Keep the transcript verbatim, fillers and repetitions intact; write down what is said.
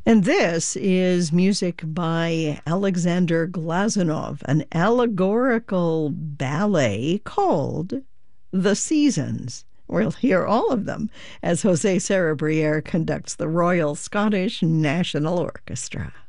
And this is music by Alexander Glazunov, an allegorical ballet called The Seasons. We'll hear all of them as José Serra Briere conducts the Royal Scottish National Orchestra.